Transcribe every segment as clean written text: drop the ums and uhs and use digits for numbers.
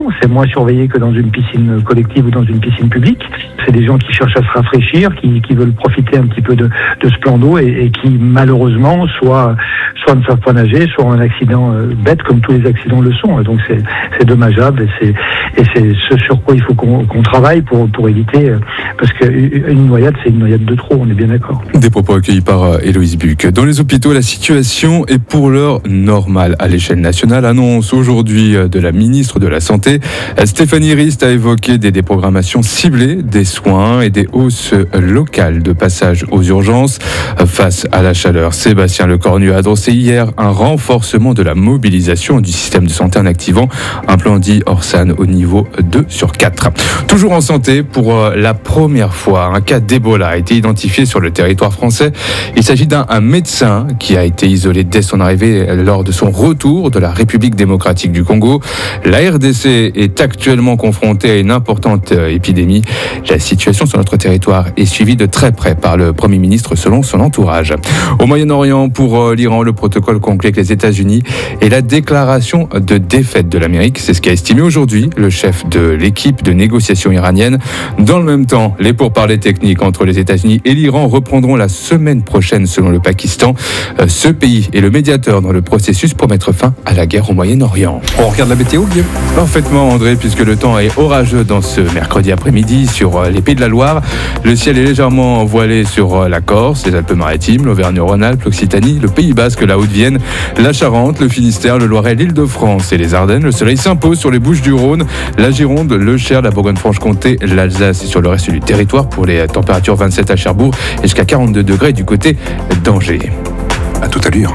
C'est moins surveillé que dans une piscine collective ou dans une piscine publique. C'est des gens qui cherchent à se rafraîchir, qui veulent profiter un petit peu de ce plan d'eau et qui malheureusement soit ne savent pas nager, soit ont un accident bête comme tous les accidents le sont. Et donc c'est dommageable et c'est ce sur quoi il faut qu'on travaille pour éviter, parce qu'une noyade, c'est une noyade de trop, on est bien d'accord. Des propos accueillis par Héloïse Buc. Dans les hôpitaux, la situation est pour l'heure normale à l'échelle nationale, annonce aujourd'hui de la ministre de la Santé. Stéphanie Rist a évoqué des déprogrammations ciblées des soins et des hausses locales de passage aux urgences face à la chaleur. Sébastien Lecornu a adressé hier un renforcement de la mobilisation du système de santé en activant un plan dit Orsan au niveau 2 sur 4. Toujours en santé, pour la première fois, un cas d'Ebola a été identifié sur le territoire français. Il s'agit d'un médecin qui a été isolé dès son arrivée lors de son retour de la République démocratique du Congo. La RDC est actuellement confrontée à une importante épidémie. La situation sur notre territoire est suivie de très près par le Premier ministre selon son entourage. Au Moyen-Orient, pour l'Iran, le protocole conclut avec les États-Unis et la déclaration de défaite de l'Amérique. C'est ce qu'a estimé aujourd'hui le chef de l'équipe de négociation iranienne. Dans le même temps, les pourparlers techniques entre les États-Unis et l'Iran reprendront la semaine prochaine selon le Pakistan. Ce pays est le médiateur dans le processus pour mettre fin à la guerre au Moyen-Orient. On regarde la météo, Guillaume ? Parfaitement, André, puisque le temps est orageux dans ce mercredi après-midi sur les Pays de la Loire. Le ciel est légèrement voilé sur la Corse, les Alpes-Maritimes, l'Auvergne-Rhône-Alpes, l'Occitanie, le Pays Basque, la Haute-Vienne, la Charente, le Finistère, le Loiret, l'Île-de-France et les Ardennes. Le soleil s'impose sur les Bouches-du-Rhône, la Gironde, le Cher, la Bourgogne-Franche-Comté, l'Alsace et sur le reste du territoire pour les températures 27 à Cherbourg et jusqu'à 42 degrés du côté d'Angers. À toute allure.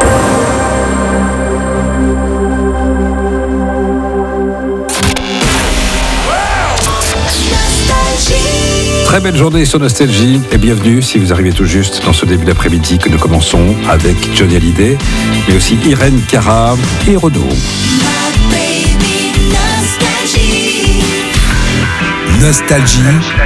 Très belle journée sur Nostalgie et bienvenue si vous arrivez tout juste dans ce début d'après-midi que nous commençons avec Johnny Hallyday, mais aussi Irène Cara et Renaud. Nostalgie,